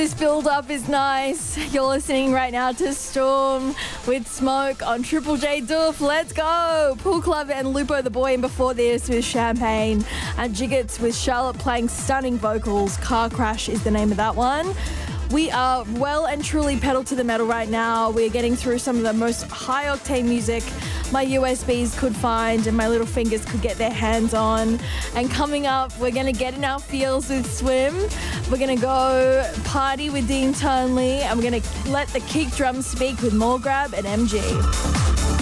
This build-up is nice. You're listening right now to Storm with Smoke on Triple J Doof. Let's go! Pool Club and Lupo the Boy, and before this with Champagne and Jiggets with Charlotte playing stunning vocals. Car Crash is the name of that one. We are well and truly pedal to the metal right now. We're getting through some of the most high-octane music my USBs could find and my little fingers could get their hands on. And coming up, we're going to get in our feels with Swim. We're going to go party with Dean Turnley, and we're going to let the kick drum speak with More Grab and MG.